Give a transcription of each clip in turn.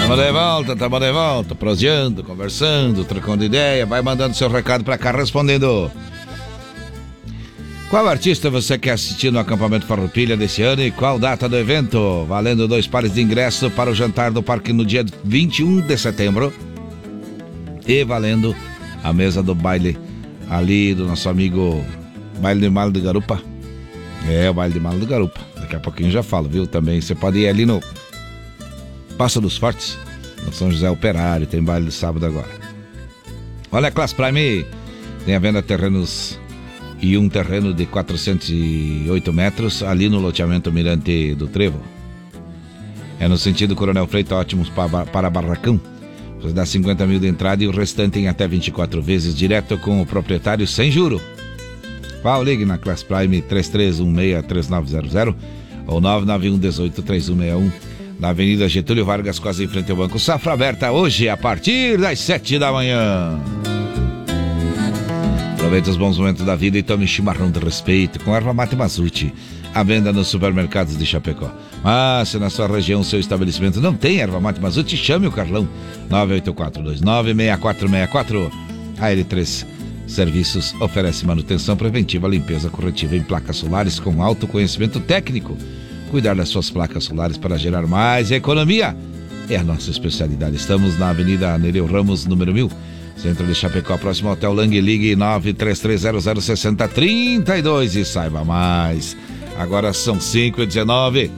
Tamo de volta, proseando, conversando, trocando ideia. Vai mandando seu recado pra cá, respondendo. Qual artista você quer assistir no acampamento Farroupilha desse ano e qual data do evento? Valendo 2 pares de ingresso para o jantar do parque no dia 21 de setembro. E valendo a mesa do baile ali do nosso amigo Baile de Malo do Garupa. É, o Baile de Malo do Garupa. Daqui a pouquinho já falo, viu? Também você pode ir ali no Passo dos Fortes, no São José Operário. Tem baile de sábado agora. Olha, a Class Prime tem à venda terrenos e um terreno de 408 metros ali no loteamento Mirante do Trevo. É no sentido Coronel Freitas, ótimos para barracão. Você dá 50 mil de entrada e o restante em até 24 vezes, direto com o proprietário sem juro. Qual? Ligue na Class Prime 3316-3900 ou 99118-3161 na Avenida Getúlio Vargas, quase em frente ao Banco Safra, aberta hoje a partir das 7 da manhã. Aproveite os bons momentos da vida e tome chimarrão de respeito com erva mate Mazute. À venda nos supermercados de Chapecó. Mas se na sua região, seu estabelecimento não tem erva mate Mazute, chame o Carlão. 984296464. A L3 Serviços oferece manutenção preventiva, limpeza corretiva em placas solares com alto conhecimento técnico. Cuidar das suas placas solares para gerar mais economia é a nossa especialidade. Estamos na Avenida Nereu Ramos, número 1000. Centro de Chapecó, próximo ao Hotel Lang. Ligue 933006032 e saiba mais. Agora são 5h19.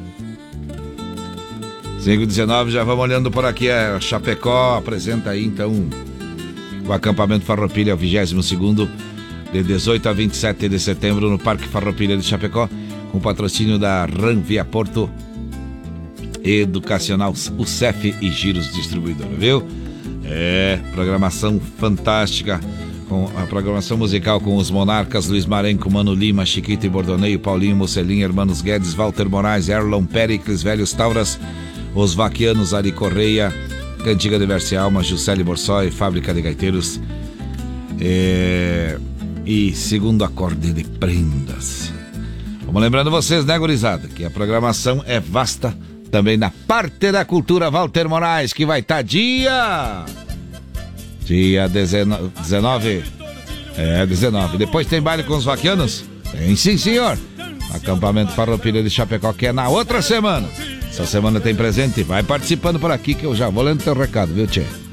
5h19, já vamos olhando por aqui. A Chapecó apresenta aí então o acampamento Farroupilha, o 22º, de 18 a 27 de setembro, no Parque Farroupilha de Chapecó, com patrocínio da RAM Via Porto Educacional, o CEF e Giros Distribuidora, viu? É, programação fantástica, com a programação musical com os Monarcas, Luiz Marenco, Mano Lima, Chiquito e Bordoneio, Paulinho Mocelinha, Hermanos Guedes, Walter Moraes, Erlon Pericles, Velhos Tauras, Os Vaquianos, Ari Correia, Cantiga de Verse Alma, Juscelie Borsoi, Fábrica de Gaiteiros, e Segundo Acorde de Prendas. Vamos lembrando vocês, né, gurizada, que a programação é vasta também na parte da cultura. Walter Moraes, que vai estar dia 19. 19. Depois tem baile com os vaquianos? Tem sim, senhor. Acampamento Farroupilha de Chapecó, que é na outra semana. Essa semana tem presente. Vai participando por aqui que eu já vou lendo teu recado, viu, tchê?